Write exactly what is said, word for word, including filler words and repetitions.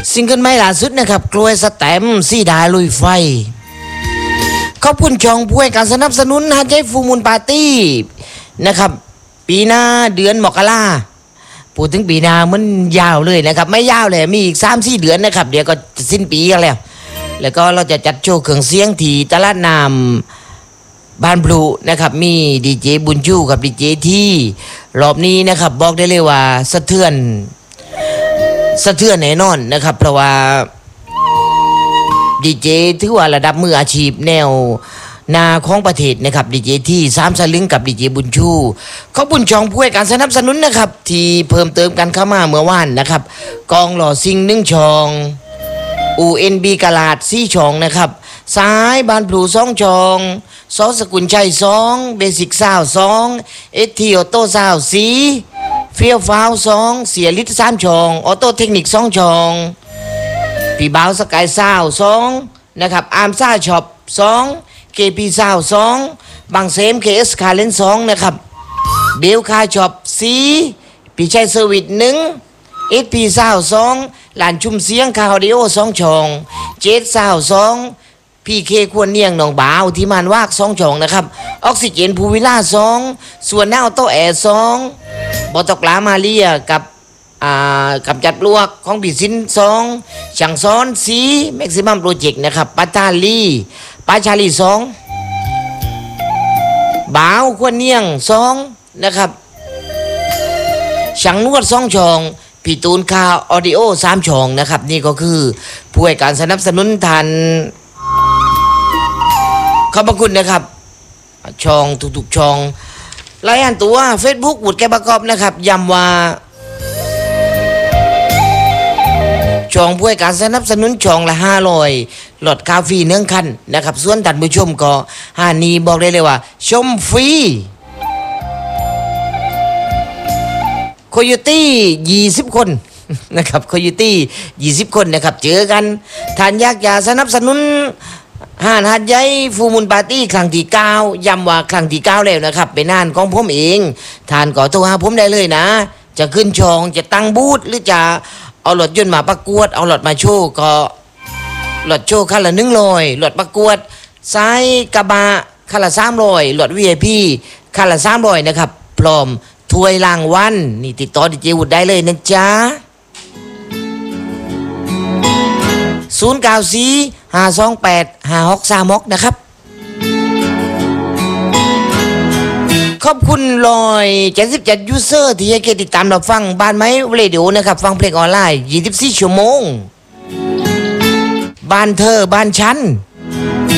ซิงเกิลใหม่ล่าสุดนะครับกล้วยสแตมซีดาลุยไฟขอบคุณช่องผู้ให้การสนับสนุนฮัทใจฟูมูลปาร์ตี้นะครับปีหน้าเดือนมกราพูดถึงปีหน้ามันยาวเลยนะครับไม่ยาวเลยมีอีก สามสี่ เดือนนะครับเดี๋ยวก็สิ้นปีกันแล้วแล้วก็เราจะจัดโชว์เครื่องเสียงที่ตลาดน้ำบ้านพลูนะครับมีดีเจบุญชูกับดีเจที่รอบนี้นะครับบอกได้เลยว่าสะเทือนสะเทือนแน่นอนนะครับเพราะว่าดีเจถือว่าระดับมืออาชีพแนวนาของประเทศนะครับดีเจที่สามสลึงกับดีเจบุญชูเขาบุญชองผู้ให้การสนับสนุนนะครับที่เพิ่มเติมกันเข้ามาเมื่อวานนะครับกองหล่อซิงหนึ่งชอง อู เอ็น บี กะลาดสี่ชองนะครับซ้ายบานพลูสองชองซอสกุลชัยสองเบสิกซาวสองเอทีโอโต้ซาวสีเฟี้ยวฟ้าวสองเสียลิตสามชองออโต้เทคนิคสองชองปีบ่าวสกายซาวสองนะครับอาร์มซ่าช็อปสองเคพีซาวสองบางเซมเคเอสคาเลนสองนะครับเบลคาช็อปสีปีชัยเซอร์วิสหนึ่งเอสพีซาวสองหลานชุมเสียงคาร์ดิโอสองชองเจ็ดซาวสองพี่เคควรเนียงหนองบ่าวที่มันวากสองชองนะครับออกซิเจนภูวิล่าสองส่วนหน้าออโต้แอร์สองบอตกลามาเรียกับอ่ากับจัดลวกของบิสินสองช่างซ้อนสีแม็กซิมัมโปรเจกต์นะครับปัตตาลีปาชาลีสองบ่าวควรเนียงสองนะครับช่างนวดสองชองพี่ตูนคาออดิโอสามช่องนะครับนี่ก็คือผู้ให้การสนับสนุนทันขอบพระคุณนะครับช่องทุกๆช่องรายงานตัว Facebook บุตรแกประกอบนะครับย้ำว่าช่องผู้ให้การสนับสนุนช่องละห้าร้อยหลอดคาฟีเนื่องคันนะครับส่วนท่านผู้ชมก็หานี้บอกได้เลยว่าชมฟรีโคโยตี้ยี่สิบคนนะครับโคโยตี้ยี่สิบคนนะครับเจอกันท่านอยากจะสนับสนุนห้านหัดใหญ่ฟูมูลปาร์ตี้ครั้งที่เก้าย้ำว่าครั้งที่เก้าแล้วนะครับเป็นงานของผมเองท่านก็โทรหาผมได้เลยนะจะขึ้นช่องจะตั้งบูธหรือจะเอารถยนต์มาประกวดเอารถมาโชว์ก็รถโชว์คันละหนึ่งร้อยรถประกวดซ้ายกระบะคันละสามร้อยรถ วี ไอ พี คันละสามร้อยนะครับพร้อมถ้วยรางวัลนี่ติดต่อดีเจวุฒิได้เลยนะจ๊ะศูนย์ เก้า สี่ ห้า สอง แปด ห้า หก สาม หกนะครับขอบคุณรอยเจ็ดสิบเจ็ดยูเซอร์ที่ให้เกียรติติดตามเราฟังบ้านไม้เรดิโอนะครับฟังเพลงออนไลน์ยี่สิบสี่ชั่วโมงบ้านเธอบ้านฉัน